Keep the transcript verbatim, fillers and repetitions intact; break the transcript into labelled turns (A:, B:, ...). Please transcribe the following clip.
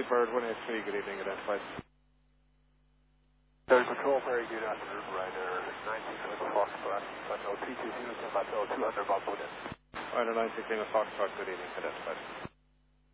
A: Early Bird one eight three, good evening, identified.
B: Third Patrol, very good afternoon, Rider nineteen Lima Foxtrot, Sunno T two zero, ten by two hundred, Bob Wooden.
A: Rider nineteen Lima Foxtrot, good evening, identified.